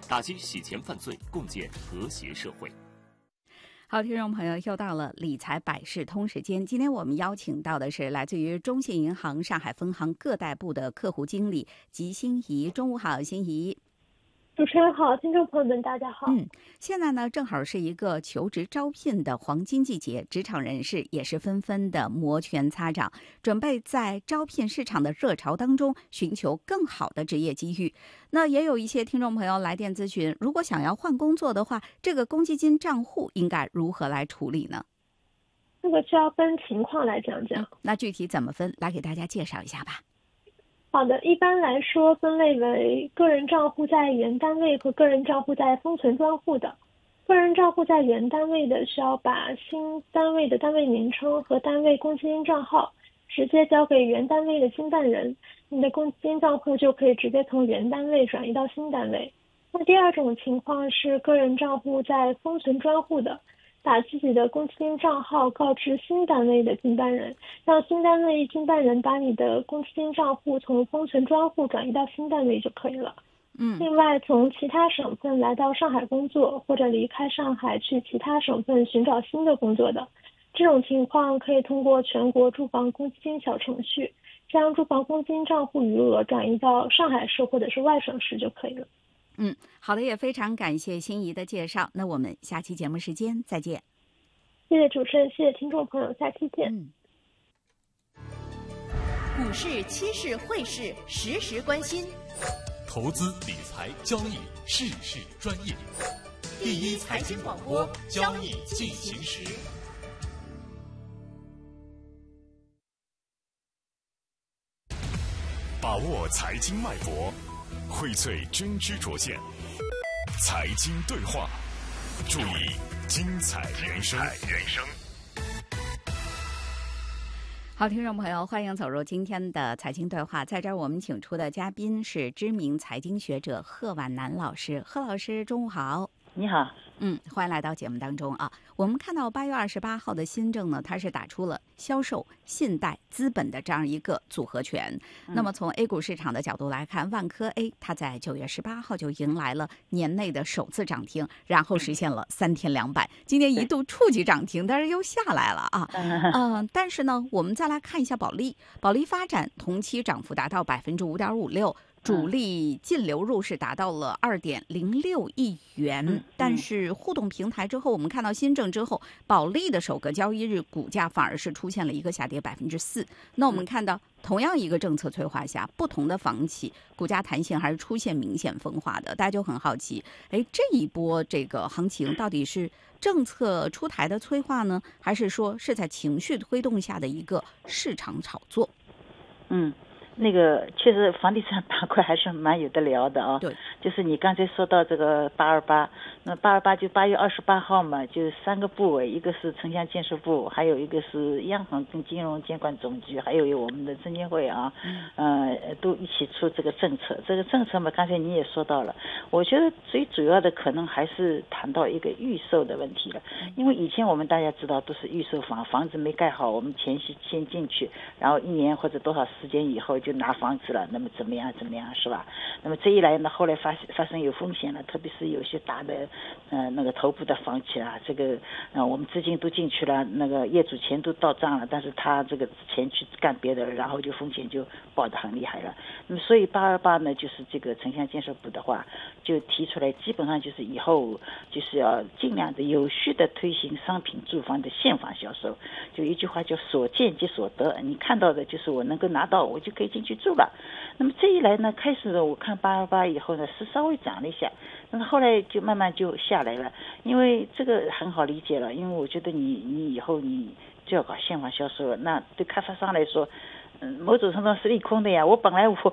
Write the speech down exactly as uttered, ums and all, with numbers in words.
打击洗钱犯罪，共建和谐社会。 好，听众朋友，又到了理财百事通时间。今天我们邀请到的是来自于中信银行上海分行各代部的客户经理吉欣怡。中午好，欣怡。 主持人好，听众朋友们大家好。 嗯，现在呢正好是一个求职招聘的黄金季节，职场人士也是纷纷的摩拳擦掌，准备在招聘市场的热潮当中寻求更好的职业机遇。那也有一些听众朋友来电咨询，如果想要换工作的话，这个公积金账户应该如何来处理呢？ 这个就要分情况来讲讲。 嗯、那具体怎么分，来给大家介绍一下吧。 好的，一般来说分类为个人账户在原单位和个人账户在封存专户的。个人账户在原单位的需要把新单位的单位名称和单位公积金账号直接交给原单位的经办人，你的公积金账户就可以直接从原单位转移到新单位。那第二种情况是个人账户在封存专户的，把自己的公积金账号告知新单位的经办人，让新单位经办人把你的公积金账户从封存专户转移到新单位就可以了。 嗯， 另外，从其他省份来到上海工作，或者离开上海去其他省份寻找新的工作的，这种情况可以通过全国住房公积金小程序，将住房公积金账户余额转移到上海市或者是外省市就可以了。 嗯，好的，也非常感谢欣怡的介绍。那我们下期节目时间再见。 谢谢主持人，谢谢听众朋友，下期见。 嗯， 股市、期市、汇市，时时关心。 投资理财交易，事事专业。第一财经广播，交易进行时。把握财经脉搏，荟萃真知灼见，财经对话，注意精彩人生。 好，听众朋友，欢迎走入今天的财经对话。在这儿，我们请出的嘉宾是知名财经学者贺婉楠老师。贺老师，中午好。 你好。 嗯，欢迎来到节目当中啊。我们看到八月二十八号的新政呢，它是打出了销售、信贷、资本的这样一个组合拳。嗯、那么从 A 股市场的角度来看，万科 A 它在九月十八号就迎来了年内的首次涨停，然后实现了三天两板。今天一度触及涨停，但是又下来了啊。嗯、呃，但是呢，我们再来看一下保利，保利发展同期涨幅达到百分之五点五六。主力净流入是达到了二点零六亿元，嗯嗯、但是互动平台之后，我们看到新政之后，保利的首个交易日股价反而是出现了一个下跌百分之四。那我们看到，同样一个政策催化下，不同的房企股价弹性还是出现明显分化的。大家就很好奇，哎，这一波这个行情到底是政策出台的催化呢，还是说是在情绪推动下的一个市场炒作？ 嗯。那个确实房地产板块还是蛮有的聊的啊。 对， 就是你刚才说到这个八二八，那八二八就八月二十八号嘛，就三个部委，一个是城乡建设部，还有一个是央行跟金融监管总局，还有我们的证监会啊，嗯、呃，都一起出这个政策。这个政策嘛，刚才你也说到了，我觉得最主要的可能还是谈到一个预售的问题了，因为以前我们大家知道都是预售房，房子没盖好，我们钱先进去，然后一年或者多少时间以后就拿房子了，那么怎么样怎么样是吧？那么这一来呢，后来发发生有风险了，特别是有些大的呃那个头部的房企啊，这个呃我们资金都进去了，那个业主钱都到账了，但是他这个钱去干别的，然后就风险就爆得很厉害了。那么所以八二八呢，就是这个城乡建设部的话就提出来，基本上就是以后就是要尽量的有序的推行商品住房的现房销售，就一句话叫所见即所得，你看到的就是我能够拿到，我就可以进去住了。那么这一来呢，开始呢我看八二八以后呢是稍微涨了一下，但是后来就慢慢就下来了，因为这个很好理解了，因为我觉得你你以后你就要搞现房销售了，那对开发商来说嗯，某种程度上是利空的呀。我本来我